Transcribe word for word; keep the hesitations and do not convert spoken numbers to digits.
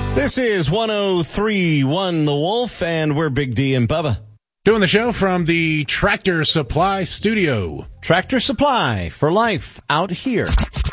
This is one oh three point one The Wolf, and we're Big D and Bubba. Doing the show from the Tractor Supply Studio. Tractor Supply for life out here.